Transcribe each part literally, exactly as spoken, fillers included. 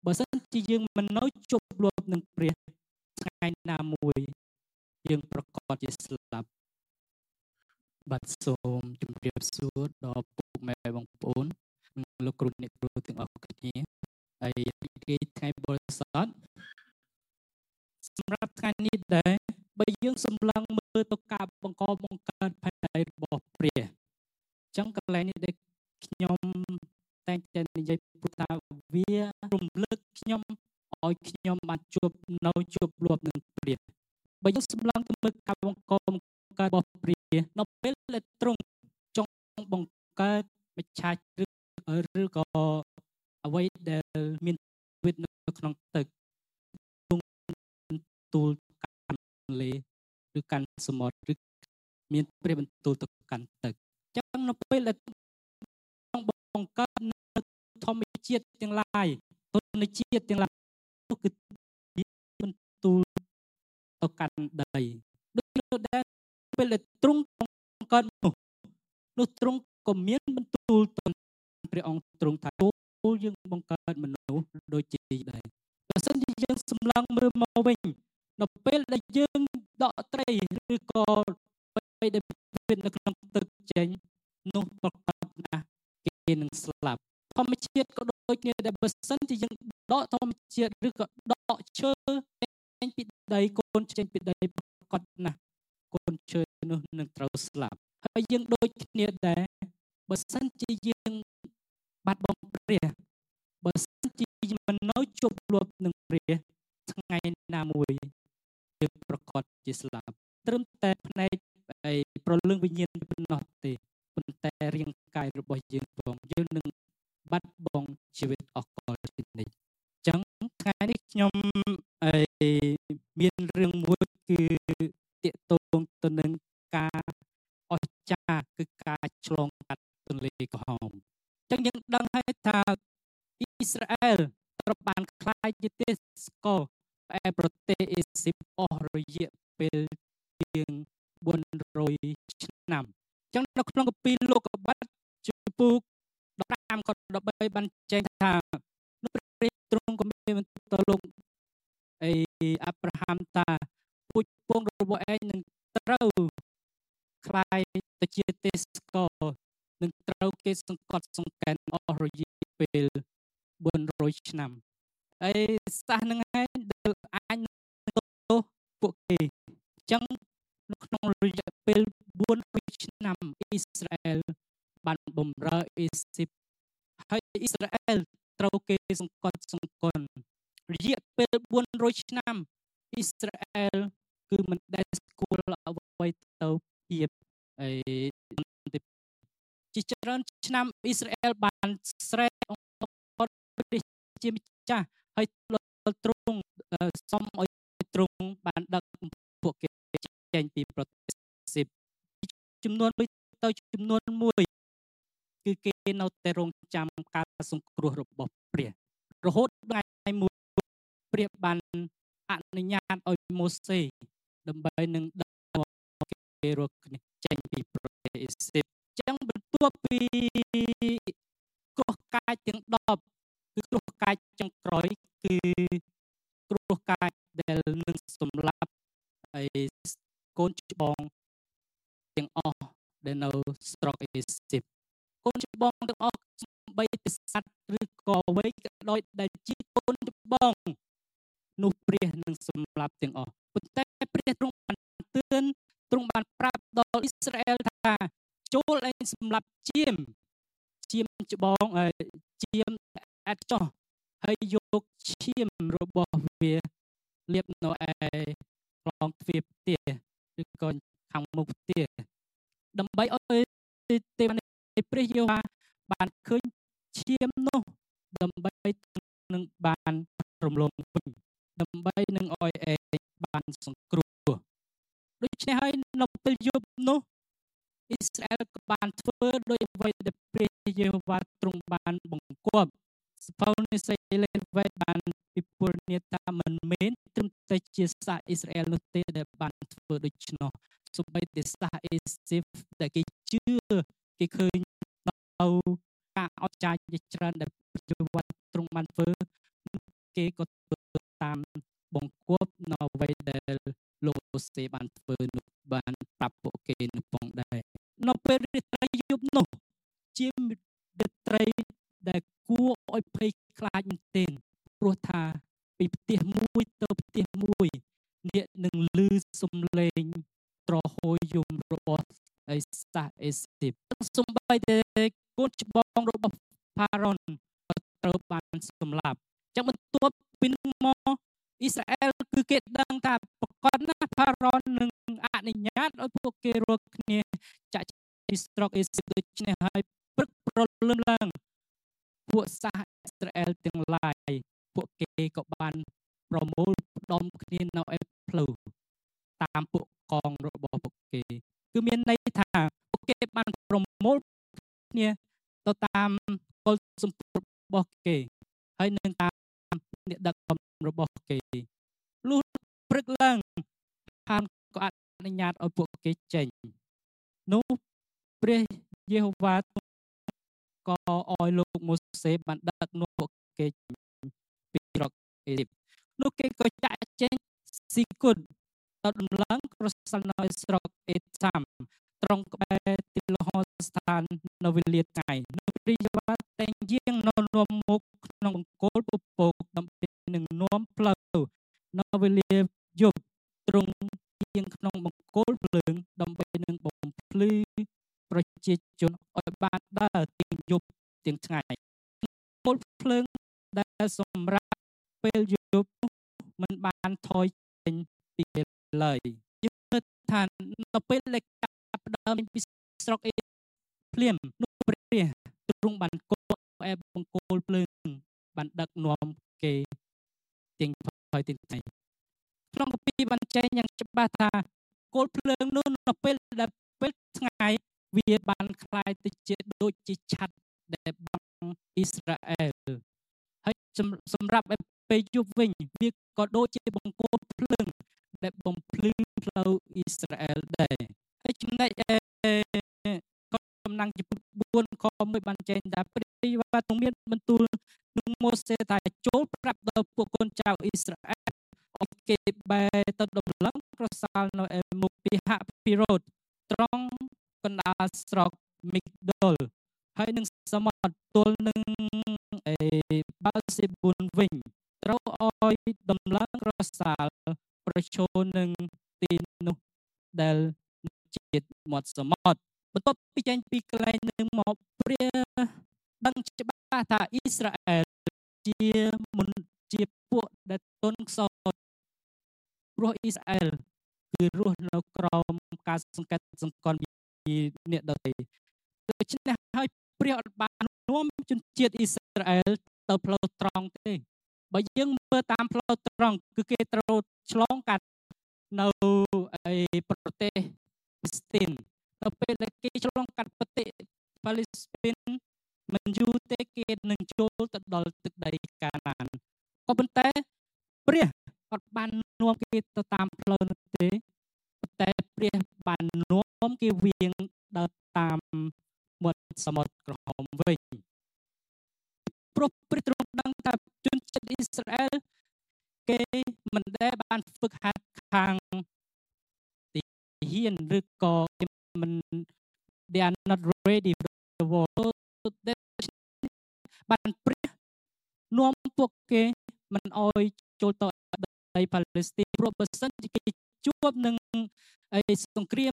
បើសិនជាយើងមិននៅជាប់លាប់នឹងព្រះថ្ងៃណាមួយយើងប្រកាសជាស្លាប់បាទសូមជម្រាបសួរដល់ពុកម៉ែបងប្អូននិងលោកគ្រូអ្នកគ្រូទាំងអស់គ្នាហើយរីករាយថ្ងៃបរិសុទ្ធសម្រាប់ថ្ងៃនេះដែរបើយើងសម្លឹងមើលទៅការបង្កបង្កើតផែនដីរបស់ព្រះអញ្ចឹងកន្លែងនេះដែលខ្ញុំតែងតែនិយាយព្រោះថាវារំលឹកខ្ញុំឲ្យខ្ញុំបានជួបនៅជួបលាប់នឹងព្រះបើយើងសម្លឹងទៅមើលការបង្កបង្កើតរបស់ព្រះនៅពេលដែលទ្រង់ចង់បង្កើតមច្ឆាឬឬក៏អ្វីដែលមានជីវិតនៅក្នុងទឹកទូលកាន់លេឬកាន់សមុទ្រឬមានព្រះបន្ទូលទៅកាន់ទឹកអញ្ចឹងនៅពេលដែលបង្កើតនៅធម្មជាតិទាំងឡាយធនជាតិទាំងឡាយនោះគឺបន្ទូលទៅកាន់ដីដូចដែលពេលដែលទ្រង់បង្កើតនោះនោះទ្រង់ក៏មានបន្ទូលទៅព្រះអង្គទ្រង់ថាចូលយើងបង្កើតមនុស្សដូចជាដែរបើសិនជាយើងសម្លឹងមើលមកវិញនៅពេលដែលយើងដកត្រីឬក៏បីដែលវានៅក្នុងទឹកចេញនោះប្រកបណាស់គេនឹងស្លាប់ធម្មជាតិក៏ដូចគ្នាដែលបើសិនជាយើងដកធម្មជាតិឬក៏ដកឈើចេញពីដីកូនចេញពីដីប្រកបណាស់កូនឈើនោះនឹងត្រូវស្លាប់ហើយយើងដូចគ្នាដែរបើសិនជាយើងបាត់បង់ព្រះបើសិនជាមិននៅជាប់លាប់នឹងព្រះថ្ងៃណាមួយយើងប្រកាសជាស្លាប់ត្រឹមតែផ្នែកឯប្រលឹងវិញ្ញាណប៉ុណ្ណោះទេប៉ុន្តែរាងកាយរបស់យើងផងយើងនឹងបាត់បង់ជីវិតអកលជានិច្ចអញ្ចឹងថ្ងៃនេះខ្ញុំឯមានរឿងមួយគឺតាកតងទៅនឹងការអស្ចារ្យគឺការឆ្លងកាត់ទន្លេក្រហមអញ្ចឹងយើងដឹងហើយថាអ៊ីស្រាអែលត្រូវបានខ្លាយជាទេសកលឯប្រទេសអេស៊ីបអស់រយៈពេលជាងបួនរយឆ្នាំអញ្ចឹងនៅក្នុងគម្ពីរលោកុបាទជំពូកដប់ប្រាំខដប់បីបានចែងថានោះព្រះទ្រង់ក៏មានបន្ទូលទៅលោកអីអាប់រ៉ាហាំថាពូជពងរបស់ឯងនឹងត្រូវខ្លាយទៅជាទេសកលនឹងត្រូវគេសង្កត់សង្កែនអស់រយៈពេលបួនរយឆ្នាំហើយសាសនឹងឯងដែលអាចទៅពួកគេអញ្ចឹងនៅក្នុងរយៈពេលបួនរយឆ្នាំអ៊ីស្រាអែលបានបំរើអេស៊ីបហើយអ៊ីស្រាអែលត្រូវគេសង្កត់សង្កន់រយៈពេលបួនរយឆ្នាំអ៊ីស្រាអែលគឺមិនដែលស្គាល់អ្វីទៅភាពអីជាច្រើនឆ្នាំអ៊ីស្រាអែលបានស្រែកអង្គព្រះជាម្ចាស់ហើយទ្រង់សុំឲ្យទ្រង់បានដឹកពួកគេចេញពីប្រទេសស៊ីបចំនួនមួយទៅចំនួនមួយគឺគេនៅតែរងចាំការសង្គ្រោះរបស់ព្រះរហូតថ្ងៃមួយព្រះបានអនុញ្ញាតឲ្យម៉ូសេដើម្បីនឹងដឹកគេរកគ្នាចេញពីប្រទេសអេស៊ីបអញ្ចឹងបន្ទាប់ពីគ្រោះកាចទាំងដប់គឺគ្រោះកាចចុងក្រោយគឺគ្រោះកាចដែលនឹងសម្លាប់ហើយកូនច្បងទាំងអស់ដែលនៅស្រុកអេស៊ីបកូនច្បងទាំងអស់បីតែសត្វឬក៏អ្វីក៏ដោយដែលជាកូនច្បងនោះព្រះនឹងសម្លាប់ទាំងអស់ប៉ុន្តែព្រះទ្រង់បានទឿនទ្រង់បានប្រាប់ដល់អ៊ីស្រាអែលថាចូលឯងសម្លាប់ជាមជាមច្បងជាមអាចចោះហើយយកឈាមរបស់វាលាបនៅឯខ្លងទ្វារផ្ទះឬក៏ខាងមុខផ្ទះដើម្បីឲ្យទេវនៃព្រះយេហូវ៉ាបានឃើញឈាមនោះដើម្បីនឹងបានរំលងវិញដើម្បីនឹងឲ្យឯងបានសង្គ្រោះដូច្នេះហើយនៅពេលយប់នោះអ៊ីស្រាអែលក៏បានធ្វើដោយអ្វីដែលព្រះយេហូវ៉ាទ្រង់បានបង្គាប់សភៅនៃសេរីលេវ៉េបានពិពណ៌នាថាមិនមែនត្រឹមតែជាសាសអ៊ីស្រាអែលនោះទេដែលបានធ្វើដូច្នោះសូម្បីតែសាសអេស៊ីបដែលគេជឿគេឃើញនៅការអស្ចារ្យជាច្រើនដែលព្រះយេហូវ៉ាទ្រង់បានធ្វើគេក៏ធ្វើតាមបង្គាប់នៅអ្វីដែលលោកអូសេបានធ្វើនោះបានប្រាប់ពួកគេនោះផងដែរនៅពេលរាត្រីយប់នោះជារាត្រីដែលគួរឲ្យភ័យខ្លាចមែនទែនព្រោះថាពីផ្ទះមួយទៅផ្ទះមួយអ្នកនឹងឮសំឡេងត្រហួយយំរបស់អេសាអេស៊ីបសំបីតែកូនច្បងរបស់ផារ៉ុនក៏ត្រូវបានសម្លាប់ចឹងបន្ទាប់ពីនឹងមកអ៊ីស្រាអែលគឺគេដឹងថាប្រកបណាស់ផារ៉ុននឹងអនុញ្ញាតឲ្យពួកគេរាល់គ្នាចាក់ពីស្រុកអេស៊ីបដូច្នេះហើយព្រឹកព្រលឹមឡើងពួកសាសអ៊ីស្រាអែលទាំងឡាយពួកគេក៏បានប្រមូលផ្ដុំគ្នានៅឯផ្លូវតាមពួកកងរបស់ពួកគេគឺមានន័យថាពួកគេបានប្រមូលគ្នាទៅតាមគោលសម្ពុតរបស់គេហើយនឹងតាមអ្នកដឹកនាំរបស់គេលុះព្រឹកឡើងហានក៏អនុញ្ញាតឲ្យពួកគេចេញនោះព្រះយេហូវ៉ាក៏ឲ្យលោកម៉ូសេបានដឹកនាំពួកគេពីស្រុកអេស៊ីបនោះគេក៏ចាក់ចេញស៊ីគុនដល់ដំឡើងក្រសាល់នៅស្រុកអេសាមត្រង់ក្បែរទីលហស្ថាននៅវេលាថ្ងៃនោះព្រះយេហូវ៉ាតែងយាងនៅនាំមុខក្នុងបង្គោលពពកដើម្បីនឹងនាំផ្លូវនៅវេលាយប់ទ្រង់យាងក្នុងបង្គោលភ្លើងដើម្បីនឹងបំភ្លឺប្រជាជនឲ្យបានដើរទាំងយប់ទាំងថ្ងៃបង្គោលភ្លើងដែលសម្រាប់ពេលយប់មិនបានថយចេញពីឡើយយើងមើលថានៅពេលដែលកាប់ផ្ដើមពីស្រុកអេភ្លាមនោះព្រះទ្រង់បានគោឯបង្គោលភ្លើងបានដឹកនាំគេទាំងហើយទាំងថ្ងៃក្នុងគម្ពីរបានចែងយ៉ាងច្បាស់ថាគោលភ្លើងនោះនៅពេលដែលពេលថ្ងៃវាបានคล้ายទៅជាដូចជាឆ័ត្រដែលបាំងអ៊ីស្រាអែលហើយសម្រាប់ពេលយប់វិញវាក៏ដូចជាបង្គោលភ្លើងដែលបំភ្លឺផ្លូវអ៊ីស្រាអែលដែរហើយចំណែកកំណាំងចំបួនខមួយបានចែងថាព្រះយេហូវ៉ាទ្រង់មានបន្ទូលនឹងម៉ូសេថាចូលប្រាប់ដល់ពួកកូនចៅអ៊ីស្រាអែលឲ្យគេបែរទៅដំឡើងក្រសាលនៅឯមុខពីហពីរ៉ូតត្រង់កណ្ដាលស្រុកមីកដុលហើយនឹងសមុទ្រទល់នឹងអេបាល់សេប៊ុនវិញត្រូវឲ្យដំឡើងក្រសាលប្រឈមនឹងទីនោះដែលជាតិមាត់សមុទ្របន្ទាប់ពីចេញពីកន្លែងនឹងមកព្រះដឹងច្បាស់ថាអ៊ីស្រាអែលជាមុនជាពួកដែលទន់ខ្សោយព្រោះអ៊ីស្រាអែលគឺរស់នៅក្រោមការសង្កត់សង្កត់ពីអ្នកដទៃដូច្នេះហើយព្រះអត់បាននាំជនជាតិអ៊ីស្រាអែលទៅផ្លូវត្រង់ទេបើយើងមើលតាមផ្លូវត្រង់គឺគេត្រូវឆ្លងកាត់នៅឯប្រទេសប៉ាឡេស្ទីននៅពេលដែលគេឆ្លងកាត់ប្រទេសប៉ាឡេស្ទីនមិនយូរទេគេនឹងចូលទៅដល់ទឹកដីកាណានក៏ប៉ុន្តែព្រះអត់បាននាំគេទៅតាមផ្លូវនោះទេតែព្រះបាននាំគេវៀងដើរតាមមាត់សមុទ្រក្រហមវិញព្រោះព្រះទ្រង់ដឹងថាជនជាតិអ៊ីស្រាអែលគេមិនដែលបានហ្វឹកហាត់ខាងទីហ៊ានឬក៏មិន they are not ready for the war បានព្រះនាំពួកគេមិនអោយចូលទៅដីប៉ាឡេស្ទីនព្រោះបើសិនជាគេជួបនឹងអីសង្គ្រាម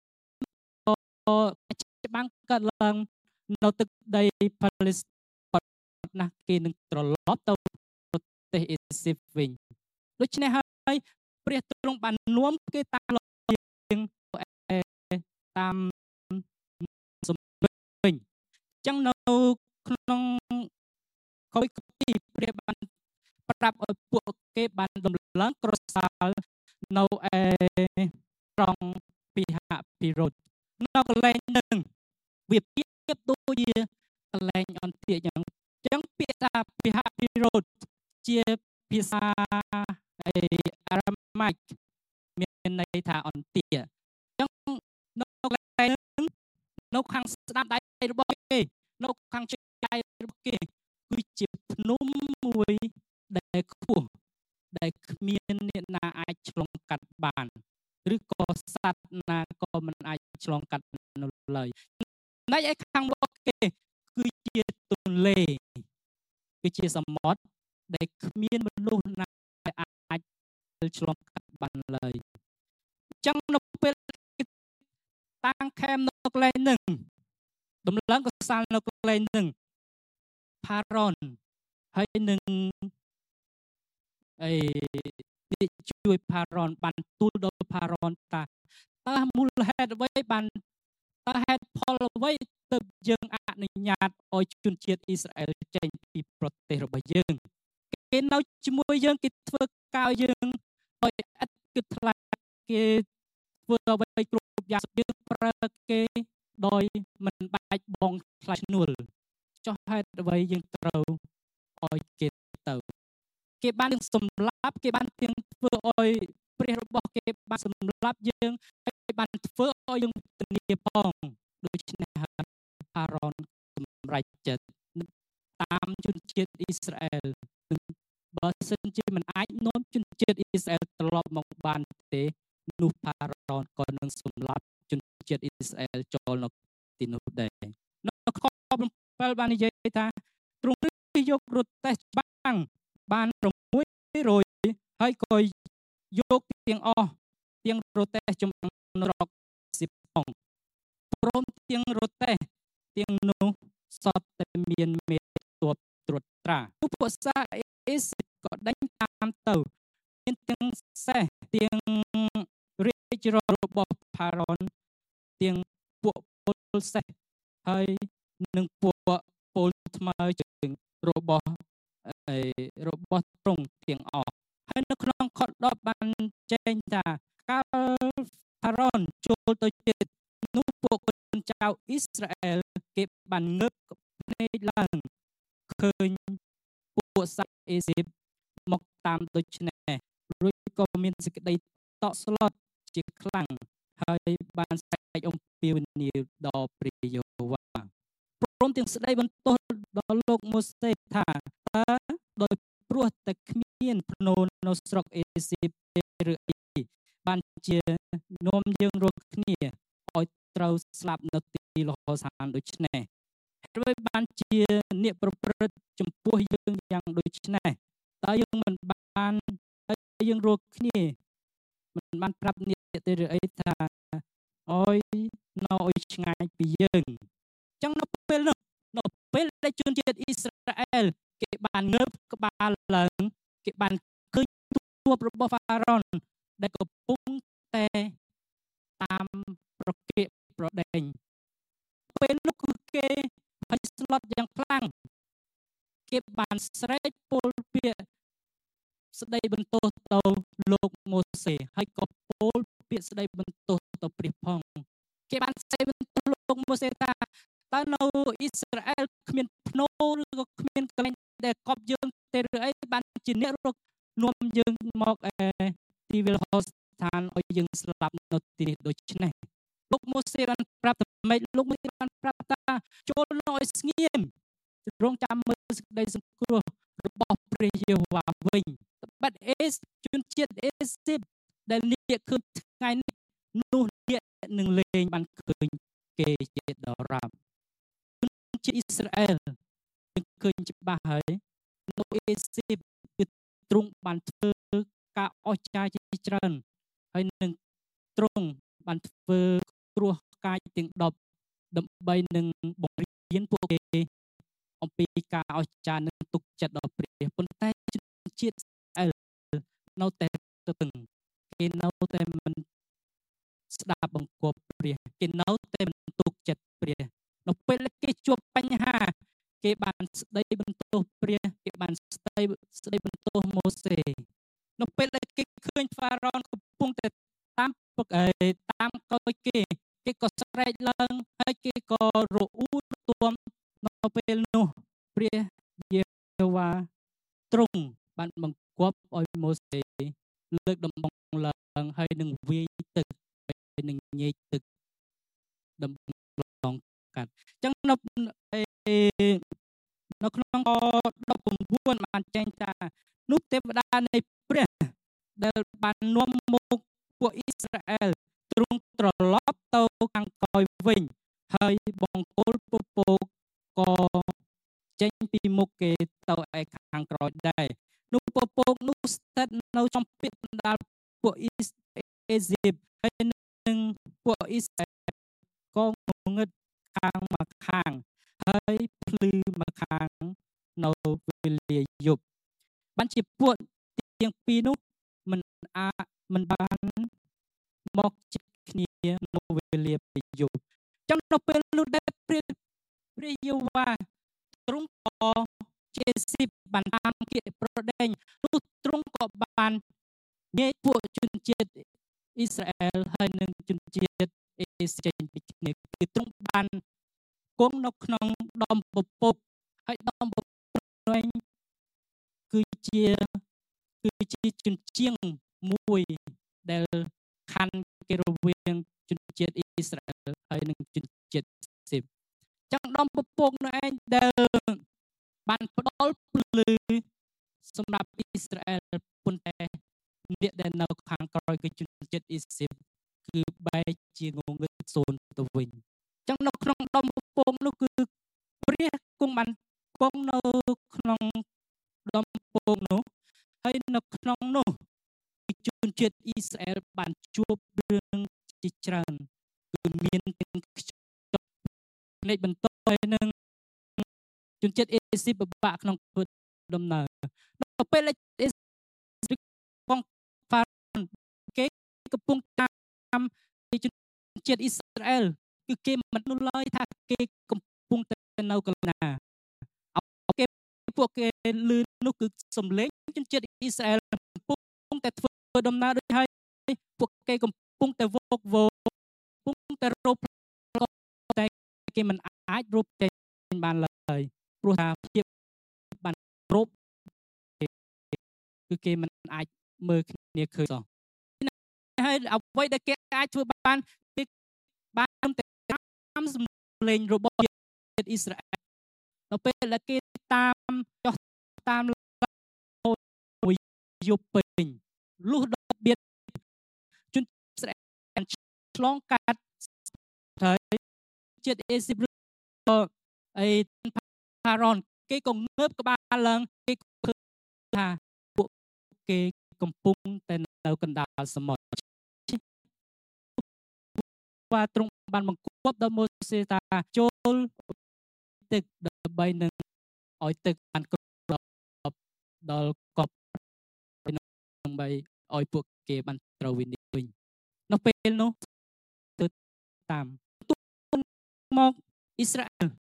ច្បាំងកើតឡើងនៅទឹកដីប៉ាឡេស្ទីនណាគេនឹងត្រឡប់ទៅប្រទេសអេស៊ីបវិញដូច្នេះហើយព្រះទ្រង់បាននាំគេតាមលយើងតាមសំវិញអញ្ចឹងនៅក្នុងខុយទីព្រះបានប្រាប់ឲ្យពួកគេបានដំឡើងក្រសាលនៅឯត្រង់ពីហពីរ៉ូតនៅកន្លែងនឹងវាប្រៀបដូចជាកន្លែងអន្ទាក់យ៉ាងអញ្ចឹងពាក្យថាពីហពីរ៉ូតជាភាសាអេអារ៉ាម៉ាច់មានន័យថាអន្ទាក់អញ្ចឹងនៅកន្លែងនឹងនៅខាងស្ដាំដៃរបស់គេនៅខាងជើងដៃរបស់គេគឺជាភ្នំមួយដែលខ្ពស់មានអ្នកណាអាចឆ្លងកាត់បានឬក៏សត្វណាក៏មិនអាចឆ្លងកាត់នៅឡើយណែឯខាងមុខគេគឺជាទន្លេគឺជាសមុទ្រដែលគ្មានមនុស្សណាអាចឆ្លងកាត់បានឡើយអញ្ចឹងនៅពេលតាំងខេមនៅកន្លែងហ្នឹងដំឡើងកសាលនៅកន្លែងហ្នឹងផារ៉ុនហើយនឹងអីជួយផារ៉ុនបានទូលដល់ផារ៉ុនតាតើមូលហេតុអ្វីបានតើហេតុផលអ្វីទើបយើងអនុញ្ញាតឲ្យជនជាតិអ៊ីស្រាអែលចេញពីប្រទេសរបស់យើងគេនៅជាមួយយើងគេធ្វើការយើងឲ្យឥតគិតថ្លៃគេធ្វើអ្វីគ្រប់យ៉ាងយើងប្រើគេដោយមិនបាច់បងថ្លៃឈ្នួលចុះហេតុអ្វីយើងត្រូវឲ្យគេទៅគេបានទាំងសម្លាប់គេបានទាំងធ្វើឲ្យព្រះរបស់គេបានសម្លាប់យើងហើយបានធ្វើឲ្យយើងធានាផងដូច្នេះអារ៉ុនសម្រេចចិត្តតាមជនជាតិអ៊ីស្រាអែលបើសិនជាមិនអាចនាំជនជាតិអ៊ីស្រាអែលត្រឡប់មកបានទេនោះផារ៉ុនក៏នឹងសម្លាប់ជនជាតិអ៊ីស្រាអែលចូលនៅទីនោះដែរនៅខbảyបាននិយាយថាទ្រង់នេះយករទេះច្បាំងបាន៦រយហើយក៏យកទាំងអស់ទាំងរទេះចម្បាំងនៅរកសិបផងព្រមទាំងរទេះទាំងនោះសតតែមានមេទ័ពត្រួតត្រាពួកសាអេស៊ីបក៏ដេញតាមទៅមានទាំងសេះទាំងរាជរបស់ផារ៉ុនទាំងពួកពលសេះហើយនឹងពួកពលថ្មើរជើងរបស់អីរបស់ទ្រង់ទាំងអស់ហើយនៅក្នុងខដប់បានចែងថាកាលផារ៉ុនចូលទៅជិតនោះពួកកូនចៅអ៊ីស្រាអែលគេបានងើបភ្នែកឡើងឃើញពួកសាអេស៊ីបមកតាមដូច្នេះរួចក៏មានសេចក្តីតក់ស្លុតជាខ្លាំងហើយបានស្រែកអំពាវនាវដល់ព្រះយេហូវ៉ាព្រមទាំងស្ដីបន្ទោសដល់លោកម៉ូសេថាតើដោយព្រោះតែគ្មានភ្នូននៅស្រុកអេស៊ីបឬអីបានជានាំយើងរកគ្នាឲ្យត្រូវស្លាប់នៅទីលហស្ថានដូចនេះហើយបានជាអ្នកប្រព្រឹត្តចំពោះយើងយ៉ាងដូចនេះតើយើងមិនបានហើយយើងរកគ្នាមិនបានប្រាប់អ្នកទេឬអីថាអើយនៅឲ្យឆ្ងាយពីយើងអញ្ចឹងនៅពេលនោះនៅពេលដែលជនជាតិអ៊ីស្រាអែលគេបានងើបក្បាលឡើងគេបានឃើញទ័ពរបស់ហ្វារ៉ុនដែលកំពុងតែតាមប្រកេកប្រដេញពេលនោះគឺគេភ័យស្លុតយ៉ាងខ្លាំងគេបានស្រែកពោលពាក្យស្ដីបន្ទោសទៅលោកម៉ូសេហើយក៏ពោលពាក្យស្ដីបន្ទោសទៅព្រះផងគេបានស្ដីបន្ទោសលោកម៉ូសេថាតើនៅអ៊ីស្រាអែលគ្មានភ្នូឬក៏គ្មានកន្លែងដែលកប់យើងទេឬអីបានជាអ្នករកនាំយើងមកអេទីវិលហោស្ថានឲ្យយើងស្លាប់នៅទីនេះដូច្នេះលោកម៉ូសេបានប្រាប់តែម៉េចលោកម៉ូសេបានប្រាប់ថាចូលនៅឲ្យស្ងៀមរងចាំមើលសេចក្តីសង្គ្រោះរបស់ព្រះយេហូវ៉ាវិញបាត់អេសជនជាតិអេស៊ីបដែលនាគឃើញថ្ងៃនេះនោះនាគនឹងលែងបានឃើញគេជាដរាបជនជាតិអ៊ីស្រាអែលនឹងឃើញច្បាស់ហើយនៅអេស៊ីបគឺទ្រង់បានធ្វើការអស្ចារ្យជាច្រើនហើយនឹងទ្រង់បានធ្វើគ្រោះកាយទាំងដប់ដើម្បីនឹងបង្រៀនពួកគេអំពីការអស្ចារ្យនិងទុកចិត្តដល់ព្រះប៉ុន្តែជនជាតិអែលនៅតែតឹងគេនៅតែមិនស្ដាប់បង្គាប់ព្រះគេនៅតែមិនទុកចិត្តព្រះនៅពេលគេជួបបញ្ហាគេបានស្ដីបន្ទោសព្រះគេបានស្ដីស្ដីបន្ទោសម៉ូសេនៅពេលដែលគេឃើញហ្វារ៉ុនកំពុងតែតាមពឹកតាមកោយគេគេក៏ស្រែកឡើងហើយគេក៏រអ៊ូទាំនៅពេលនោះព្រះយេហូវ៉ាទ្រង់បានបង្គាប់ឲ្យម៉ូសេលើកដំបងឡើងហើយនឹងវាយទឹកហើយនឹងញែកទឹកដំបងកាត់អញ្ចឹងនៅនៅក្នុងខដប់៩បានចែងថានោះទេវតានៃព្រះដែលបាននាំមកពួកអ៊ីស្រាអែលទ្រង់ត្រឡប់ទៅខាងក្រោយវិញហើយបង្គោលពពកក៏ចេញពីមុខគេទៅឯខាងក្រោយដែរនោះពពកនោះស្ថិតនៅចំពាក្យបណ្ដាលពួកអ៊ីស៊ីបហើយនឹងពួកអ៊ីស្រាអែលក៏ងងឹតខាងមកខាងហើយភ្លឺមកខាងនៅវេលាយប់បានជាពួកទាំងពីរនោះមិនអាចមិនបានមកជិតគ្នានៅវេលាពេលយប់ចឹងនៅពេលនោះដែលព្រះព្រះយេហូវ៉ាទ្រង់ក៏ជាស៊ីបបានតាមគៀកប្រដេញនោះទ្រង់ក៏បានញាយពួកជនជាតិអ៊ីស្រាអែលហើយនឹងជនជាតិអេសេចេញពីគ្នាគឺទ្រង់បានគង់នៅក្នុងដំពពកហើយដំពពកនោះគឺជាគឺជាជនជាងមួយដែលខាន់គេរវាងជនជាតិអ៊ីស្រាអែលហើយនិងជនជាតិស៊ីបចឹងដំពពកនោះឯងដែលបានផ្ដល់ពលឺសម្រាប់អ៊ីស្រាអែលប៉ុន្តែអ្នកដែលនៅខាងក្រោយគឺជនជាតិអ៊ីស៊ីបគឺបែរជាងងឹតសូន្យទៅវិញចឹងនៅក្នុងដំពពកនោះគឺព្រះគង់បានគង់នៅក្នុងដំពពកនោះហើយនៅក្នុងនោះជនជាតិអ៊ីស្រាអែលបានជួបរឿងជាច្រើនគឺមានទាំងខ្យល់ភ្នែកបន្ទប់ហើយនឹងជនជាតិអេស៊ីបពិបាកក្នុងធ្វើដំណើរនៅពេលអេស៊ីបកងហ្វារ៉ុនគេកំពុងតាមជនជាតិអ៊ីស្រាអែលគឺគេមិននោះឡើយថាគេកំពុងតែនៅកន្លែងណាគេពួកគេលឺនោះគឺសំឡេងជនជាតិអ៊ីស្រាអែលកំពុងតែធ្វើដំណើរដូចហើយពួកគេកំពុងតែវកវរកំពុងតែរົບតែគេមិនអាចរົບចេញបានឡើយព្រោះថាភាពបានរົບគឺគេមិនអាចមើលគ្នាឃើញសោះហើយអ្វីដែលគេអាចធ្វើបានគេបានតែតាមសំឡេងរបស់ជាតិអ៊ីស្រាអែលនៅពេលដែលគេតាមចុះតាមមួយយប់ពេញលុះដល់បៀតជនអ៊ីស្រាអែលឆ្លងកាត់ហើយជាតិអេស៊ីបអីផារ៉ុនគេក៏ងើបក្បាលឡើងគេឃើញថាពួកគេកំពុងតែនៅកណ្ដាលសមុទ្របាទទ្រង់បានបង្គាប់ដល់ម៉ូសេថាចូលទឹកដើម្បីនឹងឲ្យទឹកបានគ្រប់ដល់កប់ដើម្បីឲ្យពួកគេបានត្រូវវិញវិញនៅពេលនោះទៅតាមមកអ៊ីស្រាអែល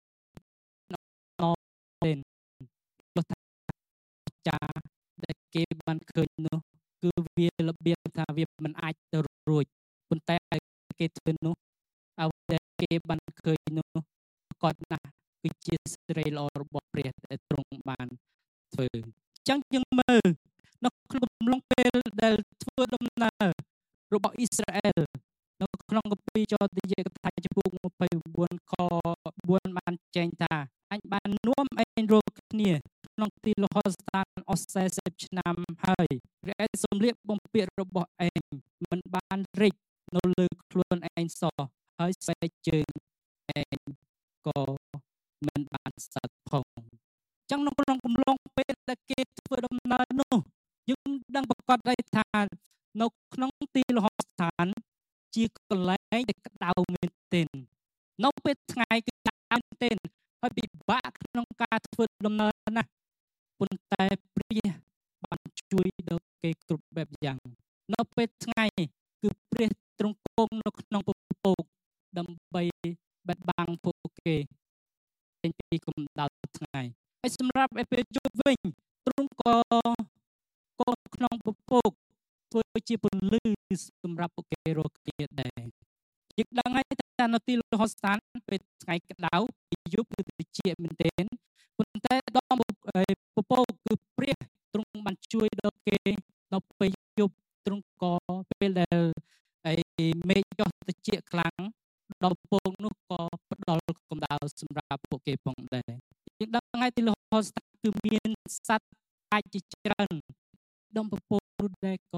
ទេព្រោះថាចាដែលគេបានឃើញនោះគឺវារបៀបថាវាមិនអាចទៅរួចប៉ុន្តែគេធ្វើនោះអ្វីដែលគេបានឃើញនោះគាត់ណាស់គឺជាសេរីល្អរបស់ព្រះដែលទ្រង់បានធ្វើអញ្ចឹងយើងមើលនៅក្នុងកំឡុងពេលដែលធ្វើដំណើររបស់អ៊ីស្រាអែលនៅក្នុងគម្ពីរចោទយកថាចំពោះยี่สิบสี่ខfourបានចែងថាអញបាននាំឯងរកគ្នាក្នុងទីលហស្ថានអស់สี่สิบឆ្នាំហើយព្រះឯងសំលៀកបំពាក់របស់ឯងមិនបានរិចនៅលើខ្លួនឯងសោះហើយស្បែកជើងឯងក៏មិនបានស្អាតផងអញ្ចឹងនៅក្នុងកំឡុងពេលដែលគេធ្វើដំណើរនោះយើងដឹងប្រកាសដែរថានៅក្នុងទីលហស្ថានជាកន្លែងដែលក្តៅមែនទែននៅពេលថ្ងៃគឺក្តៅមែនទែនហើយពិបាកក្នុងការធ្វើដំណើរណាស់ប៉ុន្តែព្រះបានជួយដល់គេគ្រប់បែបយ៉ាងនៅពេលថ្ងៃគឺព្រះទ្រង់គង់នៅក្នុងពពកដើម្បីបិទបាំងពួកគេចេញពីកម្ដៅថ្ងៃហើយសម្រាប់ពេលយប់វិញទ្រង់ក៏គង់ក្នុងពពកធ្វើជាពន្លឺសម្រាប់ពួកគេរកគ្នាដែរយើងដឹងហើយថានៅទីលហស្ថានពេលថ្ងៃក្តៅយប់គឺត្រជាក់មែនទែនប៉ុន្តែដល់ពពកគឺព្រះទ្រង់បានជួយដល់គេនៅពេលយប់ទ្រង់ក៏ពេលដែលឯមេឃចុះត្រជាក់ខ្លាំងដល់ពពកនោះក៏ផ្ដល់កម្ដៅសម្រាប់ពួកគេផងដែរយើងដឹងហើយទីលហស្ថានគឺមានសត្វអាចជាច្រើនដុំពពកនោះដែរក៏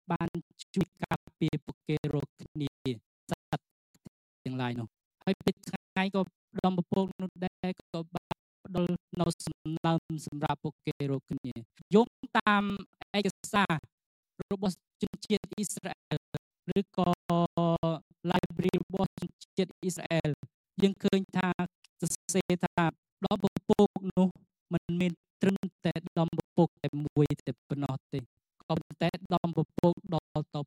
បានជួយការពារពួកគេរកគ្នាសត្វទាំងឡាយនោះហើយពេលថ្ងៃក៏ដំបពកនោះដែរក៏បានផ្ដល់នៅសំណើមសម្រាប់ពួកគេរកគ្នាយោងតាមឯកសាររបស់ជនជាតិអ៊ីស្រាអែលឬក៏ library របស់ជនជាតិអ៊ីស្រាអែលយើងឃើញថាសរសេរថាដំបពកនោះមិនមានត្រឹមតែដំបពកតែមួយតែប៉ុណ្ណោះទេក៏ប៉ុន្តែដំបពកដល់ទៅ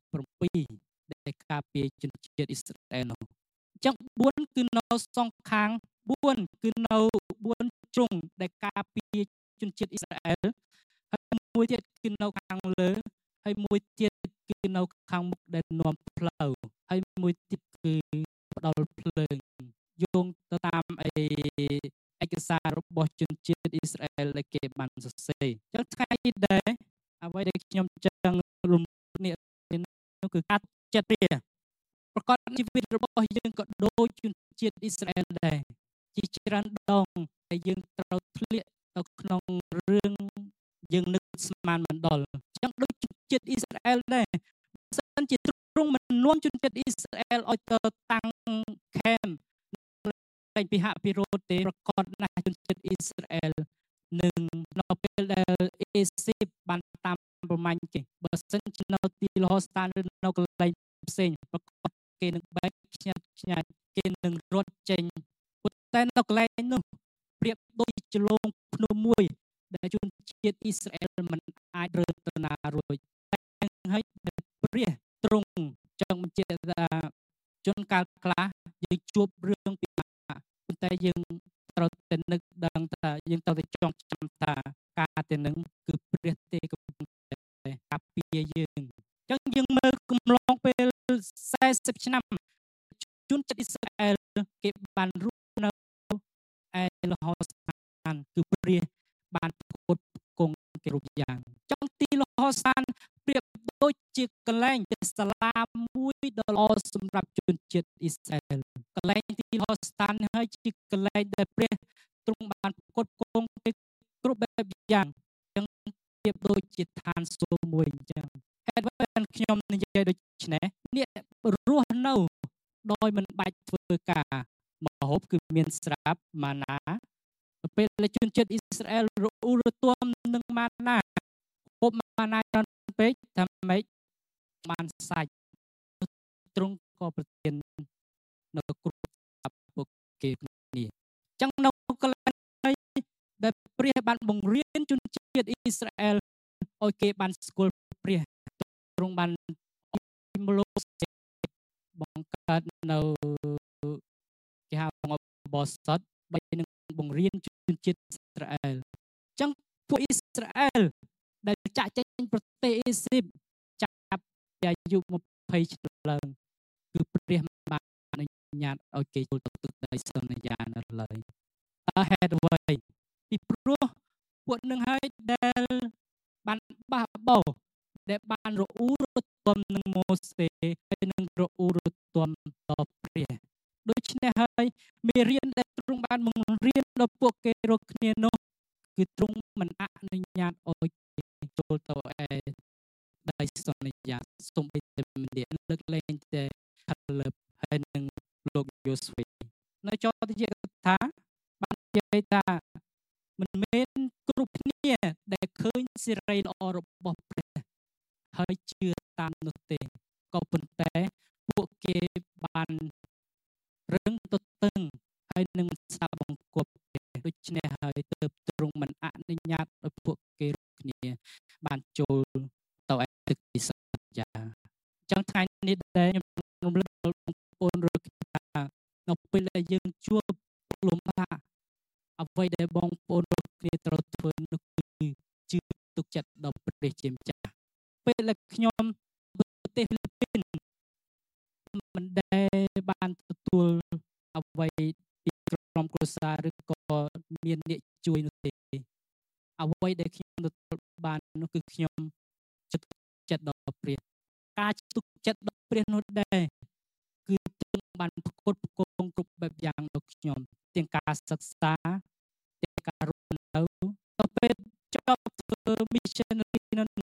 7ដែលការពារជនជាតិអ៊ីស្រាអែលនោះអញ្ចឹងបួនគឺនៅសងខាងបួនគឺនៅបួនជ្រុងដែលការពារជនជាតិអ៊ីស្រាអែលហើយមួយទៀតគឺនៅខាងលើហើយមួយទៀតគឺនៅខាងមុខដែលនាំផ្លូវហើយមួយទៀតគឺផ្ដល់ភ្លើងយោងទៅតាមអីឯកសាររបស់ជនជាតិអ៊ីស្រាអែលដែលគេបានសរសេរអញ្ចឹងថ្ងៃនេះដែរអ្វីដែលខ្ញុំចង់រំលឹកនោះគឺការចិត្តវាប្រកបជីវិតរបស់យើងក៏ដូចជនជាតិអ៊ីស្រាអែលដែរជាច្រើនដងដែលយើងត្រូវធ្លាក់ទៅក្នុងរឿងយើងនឹកស្មានមិនដល់អញ្ចឹងដូចជនជាតិអ៊ីស្រាអែលដែរបើសិនជាទ្រង់មិននាំជនជាតិអ៊ីស្រាអែលឲ្យទៅតាំងខេមតែពីហពិរោធទេប្រកបណាស់ជនជាតិអ៊ីស្រាអែលនឹងនៅពេលដែលអេស៊ីបបានតាមប្រមាញ់គេបើសិនជានៅទីលហស្តានឬនៅកន្លែងផ្សេងប្រកបគេនឹងបែកខ្ញាត់ខ្ញាច់គេនឹងរត់ចេញតែនៅកន្លែងនោះប្រៀបដូចជាលងភ្នំមួយដែលជនជាតិអ៊ីស្រាអែលមិនអាចរើទៅណារួចតែហើយព្រះទ្រង់ចង់បញ្ជាក់ថាជនកាលខ្លះយើងជួបរឿងពិបាកប៉ុន្តែយើងត្រូវតែនឹកដឹងថាយើងត្រូវតែចងចាំថាការទាំងនឹងគឺព្រះទេកំពុងតែការពារយើងអញ្ចឹងយើងមើលកំឡុងពេលសែសិបឆ្នាំជនជាតិអ៊ីស្រាអែលគេបានរស់នៅឯលហស្ថានគឺព្រះបានផ្គត់ផ្គង់គេគ្រប់យ៉ាងអញ្ចឹងទីលហស្ថានប្រៀបដូចជាកន្លែងជាសាលាមួយដ៏ល្អសម្រាប់ជនជាតិអ៊ីស្រាអែលកន្លែងទីលហស្ថានហើយជាកន្លែងដែលព្រះទ្រង់បានផ្គត់ផ្គង់គេគ្រប់បែបយ៉ាងអញ្ចឹងប្រៀបដូចជាឋានសួគ៌មួយអញ្ចឹងហេតុអ្វីបានខ្ញុំនិយាយដូច្នេះនេះរស់នៅដោយមិនបាច់ធ្វើការមហូបគឺមានស្រាប់ម៉ាណាពេលជនជាតិអ៊ីស្រាអែលរអ៊ូរទាំនឹងម៉ាណាហូបម៉ាណាច្រើនពេកថាម៉េចបានសាច់ទ្រង់ក៏ប្រទាននៅគ្រប់ពួកគេគ្នាអញ្ចឹងនៅកន្លែងដែលព្រះបានបង្រៀនជនជាតិអ៊ីស្រាអែលឲ្យគេបានស្គាល់ព្រះទ្រង់បានមូលបង្កើតនៅគេហៅបបសតបីនឹងបង្រៀនជនជាតិអ៊ីស្រាអែលអញ្ចឹងពួកអ៊ីស្រាអែលដែលចាក់ចេញប្រទេសអេស៊ីបចាប់ពីអាយុยี่สิบឆ្នាំឡើងគឺព្រះបានអនុញ្ញាតឲ្យគេចូលទៅទឹកដីសន្យានៅឡើយតើហេតុអ្វីពីព្រោះពួកនឹងហើយដែលបានបះបោដែលបានរអ៊ូរទាំនឹងម៉ូសេហើយនឹងរអ៊ូរទាំដល់ព្រះដូច្នេះហើយមេរៀនដែលទ្រង់បានបង្រៀនដល់ពួកគេរកគ្នានោះគឺទ្រង់មិនអនុញ្ញាតឲ្យគេចូលទៅឯដីសន្យាសូម្បីតែម្នាក់លើកលែងតែខាឡឹបហើយនឹងលោកយូស្វីនៅចោទជាថាបាននិយាយថាមិនមែនគ្រប់គ្នាដែលឃើញសេរីល្អរបស់ព្រះហើយជឿតាមនោះទេក៏ប៉ុន្តែពួកគេបានរឹងទទឹងហើយនឹងស្ដាប់បង្គាប់ដូច្នេះហើយទើបទ្រង់មិនអនុញ្ញាតឲ្យពួកគេគ្នាបានចូលទៅឯទឹកទីសន្យាអញ្ចឹងថ្ងៃនេះដែរខ្ញុំរំលឹកដល់បងប្អូនរកថានៅពេលដែលយើងជួបលំបាកអ្វីដែលបងប្អូនរកគ្នាត្រូវធ្វើនោះគឺជឿទុកចិត្តដល់ព្រះជាម្ចាស់ពេលដែលខ្ញុំប្រទេសហ្វីលីពីនមិនដែលបានទទួលអ្វីពីក្រុមគ្រួសារឬក៏មានអ្នកជួយនោះទេអ្វីដែលខ្ញុំទទួលបាននោះគឺខ្ញុំចិត្តចិត្តដល់ព្រះការទុកចិត្តដល់ព្រះនោះដែរគឺទ្រង់បានផ្គត់ផ្គង់គ្រប់បែបយ៉ាងដល់ខ្ញុំទាំងការសិក្សាទាំងការរស់នៅទៅពេលចប់ធ្វើ missionary នោះ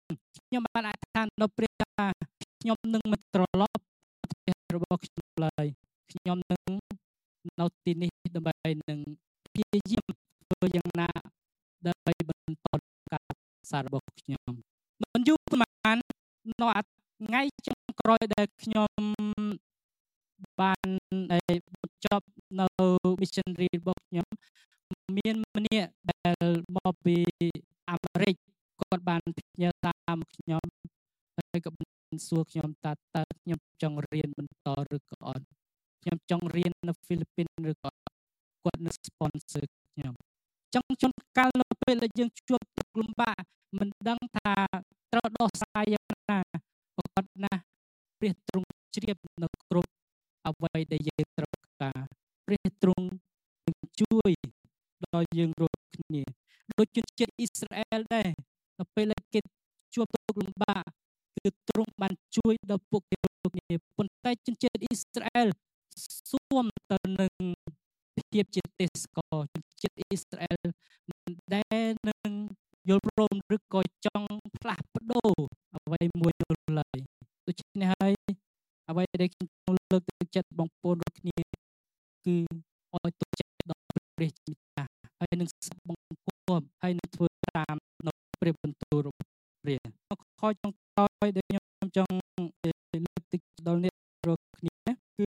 ខ្ញុំបានអធិដ្ឋានដល់ព្រះថាខ្ញុំនឹងមិនត្រឡប់ប្រទេសរបស់ខ្ញុំឡើយខ្ញុំនឹងនៅទីនេះដើម្បីនឹងព្យាយាមធ្វើយ៉ាងណាដើម្បីបន្តការសាររបស់ខ្ញុំមិនយូរប៉ុន្មាននៅថ្ងៃចុងក្រោយដែលខ្ញុំបានបញ្ចប់នៅ missionary របស់ខ្ញុំមានម្នាក់ដែលមកពីអាមេរិកគាត់បានផ្ញើសារមកខ្ញុំហើយក៏បានសួរខ្ញុំតើតើខ្ញុំចង់រៀនបន្តឬក៏អត់ខ្ញុំចង់រៀននៅហ្វីលីពីនឬក៏គាត់នឹង sponsor ខ្ញុំចង់ជន់កាលនៅពេលដែលយើងជួបទុក្ខលំបាកមិនដឹងថាត្រូវដោះស្រាយយ៉ាងណាប្រកបណាស់ព្រះទ្រង់ជ្រាបនៅគ្រប់អ្វីដែលយើងត្រូវការព្រះទ្រង់នឹងជួយដល់យើងរាល់គ្នាដូចជនជាតិអ៊ីស្រាអែលដែរនៅពេលដែលគេជួបទុក្ខលំបាកគឺទ្រង់បានជួយដល់ពួកគេរាល់គ្នាប៉ុន្តែជនជាតិអ៊ីស្រាអែលស៊ាំទៅនឹងភាពជាទេសកលជនជាតិអ៊ីស្រាអែលមិនដែលនឹងយល់ព្រមឬក៏ចង់ផ្លាស់ប្ដូរអ្វីមួយនោះឡើយដូច្នេះហើយអ្វីដែលខ្ញុំចង់លើកទឹកចិត្តបងប្អូនរាល់គ្នាគឺឲ្យទុកចិត្តដល់ព្រះជាម្ចាស់ហើយនឹងស្បង់គប់ហើយនឹងធ្វើតាមនៅព្រះបន្ទូលរបស់ព្រះខចុងក្រោយដែលខ្ញុំចង់លើកទឹកចិត្តដល់អ្នករាល់គ្នាគឺ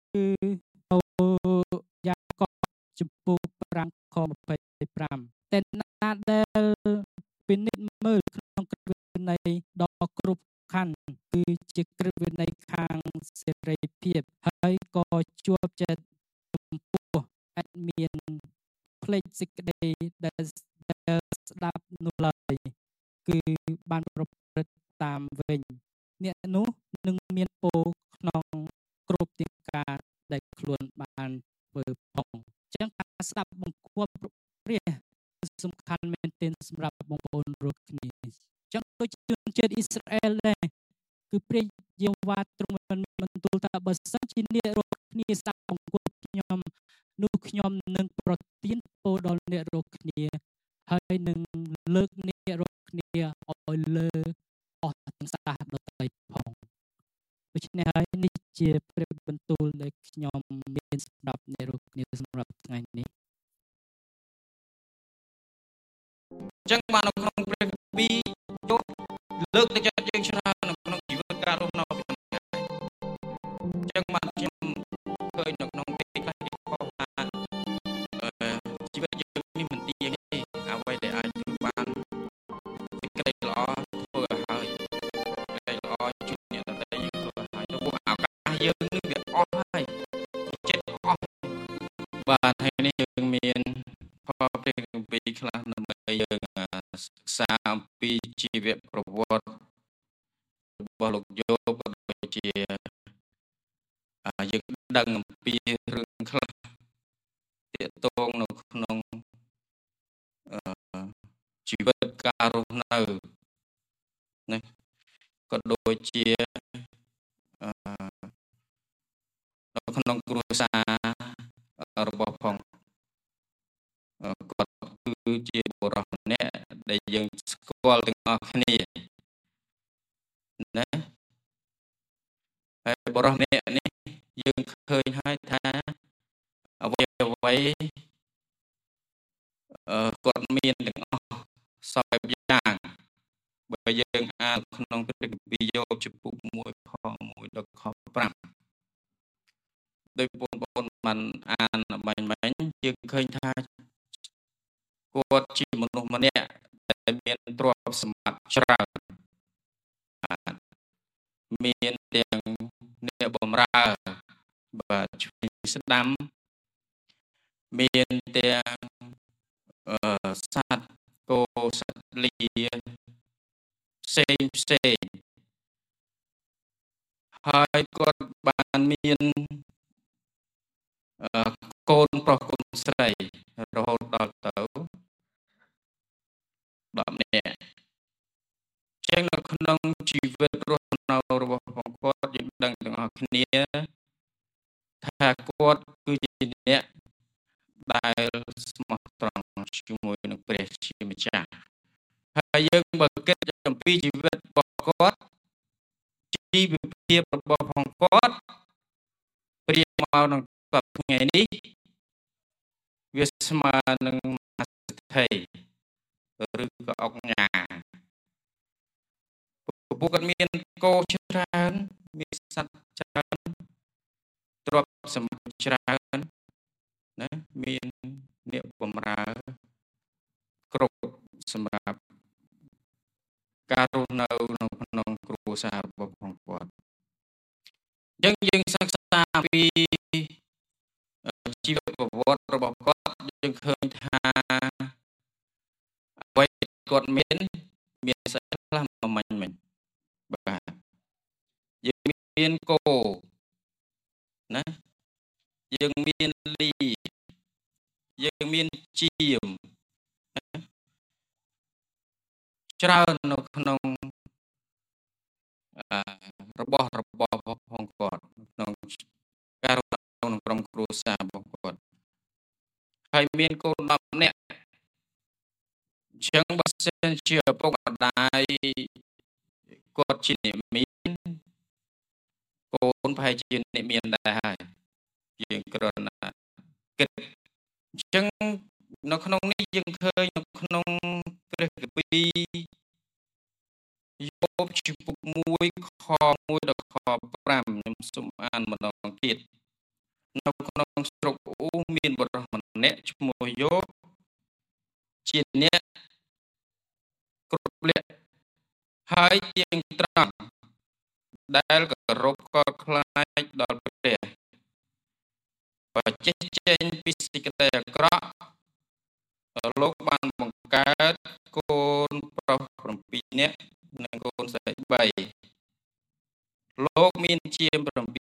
យ៉ាកុបចំពោះប្រាំខម្ភៃប្រាំតែណាដែលពិនិត្យមើលក្នុងក្រឹតវិន័យដ៏គ្រប់ខណ្ឌគឺជាក្រឹតវិន័យខាងសេរីភាពហើយក៏ជួបចិត្តចំពោះអត់មានផ្លេចសេចក្តីដែលស្ដាប់នោះឡើយគឺបានប្រព្រឹត្តតាមវិញអ្នកនោះនឹងមានពរក្នុងគ្រប់ទីការដែលខ្លួនបានធ្វើផងអញ្ចឹងការស្ដាប់បង្គាប់ព្រះសំខាន់មែនទែនសម្រាប់បងប្អូនរាល់គ្នាអញ្ចឹងដូចជនជាតិអ៊ីស្រាអែលដែរគឺព្រះយេហូវ៉ាទ្រង់បានបន្ទូលថាបើសិនជាអ្នករាល់គ្នាស្ដាប់បង្គាប់ខ្ញុំនោះខ្ញុំនឹងប្រទានពរដល់អ្នករាល់គ្នាហើយនឹងលើកអ្នករាល់គ្នាឲ្យលើអស់ទាំងសាសដទៃផងដូច្នេះហើយនេះជាព្រះបន្ទូលដែលខ្ញុំមានសម្រាប់អ្នករាល់គ្នាសម្រាប់ថ្ងៃនេះចឹងបាននៅក្នុងព្រះគម្ពីរយកលើកទឹកចិត្តយើងច្រើននៅក្នុងជីវិតការរស់នៅប្រចាំថ្ងៃចឹងបានខ្ញុំឃើញនៅក្នុងទីខ្លះគេបោះថាជីវិតយើងនេះមិនទៀងទេអ្វីដែលអាចធ្វើបានសេចក្តីល្អធ្វើឲ្យហើយសេចក្តីល្អជួយអ្នកដទៃយើងធ្វើឲ្យហើយទៅពួកឱកាសយើងនឹងវាអស់ហើយចិត្តអស់បាទហើយនេះយើងមានផលព្រះគម្ពីរខ្លះដើម្បីយើងសិក្សាអំពីជីវប្រវត្តិរបស់លោកយោបក៏ដូចជាយើងដឹងអំពីរឿងខ្លះទាក់ទងនៅក្នុងជីវិតការរស់នៅណាក៏ដូចជានៅក្នុងគ្រួសាររបស់ផងគាត់គឺជាបុរសម្នាក់ដែលយើងស្គាល់ទាំងអស់គ្នាណាហើយបុរសម្នាក់នេះយើងឃើញហើយថាអ្វីអ្វីអឺគាត់មានទាំងអស់សពយ៉ាងបើយើងអានក្នុងព្រះគម្ពីរយោបចំពុកមួយខមួយដល់ខប្រាំដោយបងប្អូនបានអានបាញ់បាញ់យើងឃើញថាគាត់ជាមនុស្សម្នាក់ដែលមានទ្រព្យសម្បត្តិច្រើនបាទមានទាំងអ្នកបម្រើបាទជួយស្ដាំមានទាំងអឺសត្វគោសត្វលាផ្សេងផ្សេងហើយគាត់បានមានអឺកូនប្រុសកូនស្រីរហូតដល់ទៅដប់នាក់ចឹងនៅក្នុងជីវិតរស់នៅរបស់បងគាត់យើងដឹងទាំងអស់គ្នាថាគាត់គឺជាអ្នកដែលស្មោះត្រង់ជាមួយនឹងព្រះជាម្ចាស់ហើយយើងបើគិតអំពីជីវិតរបស់គាត់ជីវភាពរបស់ផងគាត់ព្រាមកក្នុងថ្ងៃនេះវាស្មើនឹងមហាសេដ្ឋីឬក៏អង្គញាពួកគាត់មានគោច្រើនមានសត្វច្រើនទ្រព្យសម្បត្តិច្រើនណាមានអ្នកបម្រើគ្រប់សម្រាប់ការរស់នៅនៅក្នុងគ្រួសាររបស់ផងគាត់អញ្ចឹងយើងសិក្សាពីជីវប្រវត្តិរបស់គាត់យើងឃើញថាអ្វីគាត់មានមានស្អីខ្លះមិនមិញមិញបាទយើងមានគោណាយើងមានលីយើងមានជាមច្រើននៅក្នុងរបស់របស់ផងគាត់ក្នុងការរស់នៅក្នុងក្រុមគ្រួសាររបស់គាត់ហើយមានកូនដប់នាក់អញ្ចឹងបើសិនជាឪពុកម្ដាយគាត់ជាអ្នកមានកូនប្រហែលជាអ្នកមានដែរហើយយើងគ្រាន់តែគិតអញ្ចឹងនៅក្នុងនេះយើងឃើញនៅក្នុងព្រះគម្ពីរយោបជំពូកមួយខមួយដល់ខប្រាំខ្ញុំសូមអានម្ដងទៀតនៅក្នុងស្រុកអ៊ូមានបុរសម្នាក់ឈ្មោះយោបជាអ្នកគ្រប់លក្ខហើយទៀងត្រង់ដែលគោរពកលខ្លាចដល់ព្រះបើចេះចេញពីសេចក្តីអាក្រក់លោកបានបង្កើតកូនប្រុស7នាក់និងកូនស្រី3លោកមានជាម7,000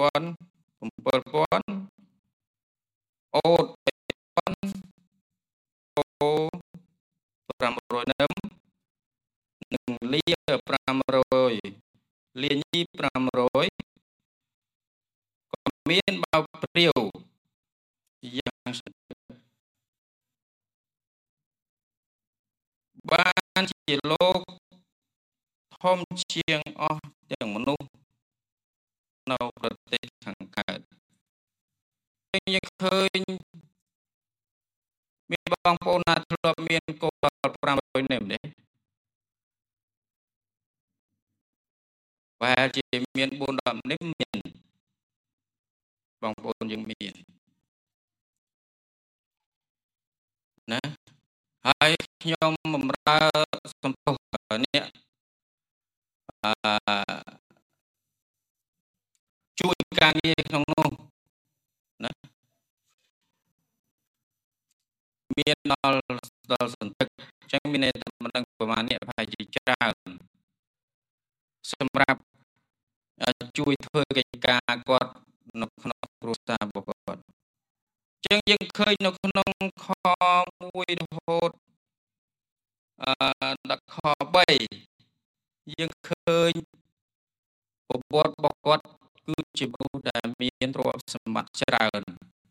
7,000អូត3,000គោ500នឹមនិងលា500លាញី500ក៏មានបើព្រាវយ៉ាងបានជាលោកធំជាងអស់ទាំងមនុស្សនៅប្រទេសខាងកើតយើងឃើញមានបងប្អូនណាធ្លាប់មានកូនដល់500នាក់ទេប្រហែលជាមាន4 10នាក់មានបងប្អូនយើងមានណាហើយខ្ញុំបម្រើសំទោសអ្នកអឺជួយការងារក្នុងនោះណាមានដល់ដល់សន្តិកអញ្ចឹងមានតែមិនដឹងប្រមាណអ្នកប្រហែលជាច្រើនសម្រាប់ជួយធ្វើកិច្ចការគាត់នៅក្នុងគ្រួសាររបស់គាត់អញ្ចឹងយើងឃើញនៅក្នុងខមួយរហូតអឺដល់ខ3យើងឃើញប្រវត្តិរបស់គាត់គឺជាមនុស្សដែលមានទ្រព្យសម្បត្តិច្រើន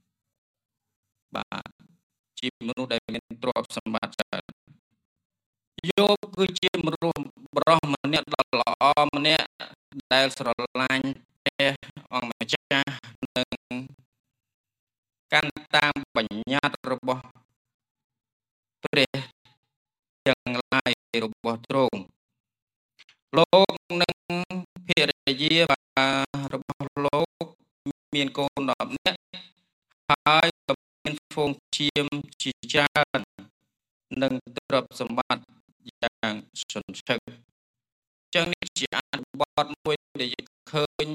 បាទជាមនុស្សដែលមានទ្រព្យសម្បត្តិច្រើនយោបគឺជាមនុស្សបរិសុទ្ធម្នាក់ដ៏ល្អម្នាក់ដែលស្រឡាញ់ព្រះអង្គម្ចាស់និងកាន់តាមបញ្ញត្តិរបស់ព្រះទាំងឡាយរបស់ទ្រង់លោកនិងភរិយារបស់លោកមានកូន10នាក់ហើយក៏មានហ្វូងឈាមជាច្រើននិងទ្រព្យសម្បត្តិយ៉ាងសន្តិភាពចឹងនេះជាអត្ថបទមួយដែលយើងឃើញ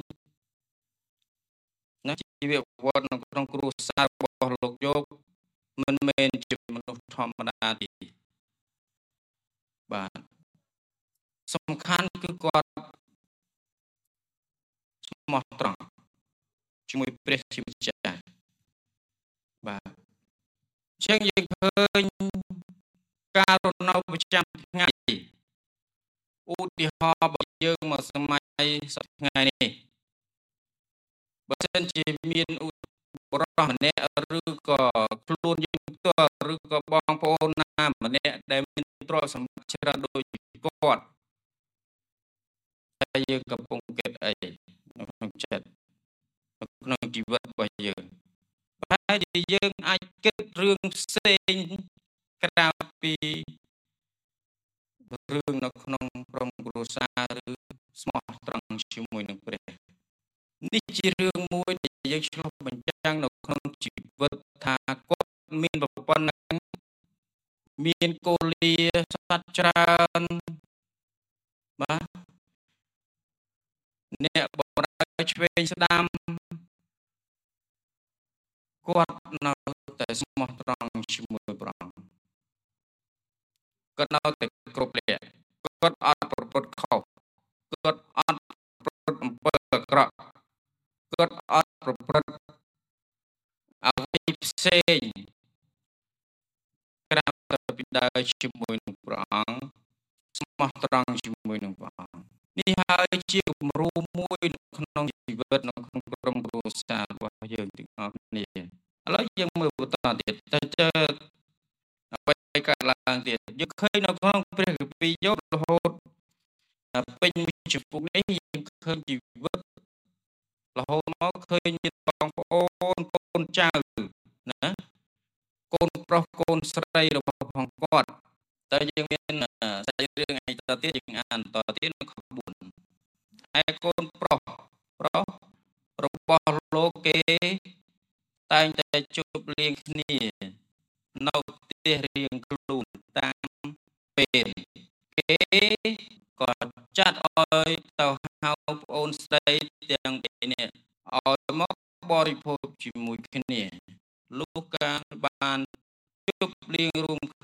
ណាជីវប្រវត្តិនៅក្នុងគ្រួសាររបស់លោកយោបមិនមែនជាមនុស្សធម្មតាទេបាទសំខាន់គឺគាត់ស្មោះត្រង់ជាមួយព្រះជាម្ចាស់បាទអញ្ចឹងយើងឃើញការរស់នៅប្រចាំថ្ងៃឧទាហរណ៍បើយើងមកសម័យសប្តាហ៍នេះបើសិនជាមានបុរសម្នាក់ឬក៏ខ្លួនយើងផ្ទាល់ឬក៏បងប្អូនណាម្នាក់ដែលមានទ្រព្យសម្បត្តិច្រើនដូចគាត់យើងកំពុងគិតអីនៅក្នុងចិត្តនៅក្នុងជីវិតរបស់យើងប្រហែលជាយើងអាចគិតរឿងផ្សេងក្រៅពីរឿងនៅក្នុងក្រុមគ្រួសារឬស្មោះត្រង់ជាមួយនឹងព្រះនេះជារឿងមួយដែលយើងឆ្លុះបញ្ចាំងនៅក្នុងជីវិតថាគាត់មានប្រព័ន្ធមានកូលាសត្វច្រើនបាទអ្នកបម្រើឆ្វេងស្ដាំគាត់នៅតែស្មោះត្រង់ជាមួយព្រះអង្គគាត់នៅតែគ្រប់លក្ខគាត់អត់ប្រព្រឹត្តខុសគាត់អត់ប្រព្រឹត្តអំពើអាក្រក់គាត់អត់ប្រព្រឹត្តអ្វីផ្សេងក្រៅពីដើរជាមួយនឹងព្រះអង្គស្មោះត្រង់ជាមួយនឹងព្រះអង្គនេះហើយជាគំរូមួយនៅក្នុងជីវិតនៅក្នុងក្រុមគ្រួសាររបស់យើងទាំងអស់គ្នាឥឡូវយើងមើលបន្តទៀតទៅជើអ្វីកើតឡើងទៀតយើងឃើញនៅក្នុងព្រះគម្ពីរយោបរហូតពេញមួយជំពូកនេះយើងឃើញជីវិតរហូតមកឃើញមានបងប្អូនកូនចៅណាកូនប្រុសកូនស្រីរបស់ផងគាត់តែយើងមានសាច់រឿងអីតទៀតយើងអានតទៀតនៅខបួនហើយកូនប្រុសប្រុសរបស់លោកគេតែងតែជួបលៀងគ្នានៅផ្ទះរៀងខ្លួនតាមពេលគេក៏ចាត់ឲ្យទៅហៅប្អូនស្រីទាំងពីរនេះឲ្យមកបរិភោគជាមួយគ្នាលោកកាបានជួបលៀងរួម